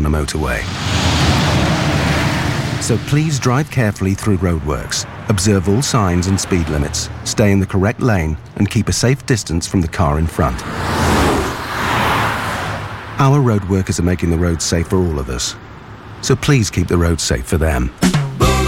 the motorway. So please drive carefully through roadworks, observe all signs and speed limits, stay in the correct lane, and keep a safe distance from the car in front. Our road workers are making the roads safe for all of us. So please keep the roads safe for them.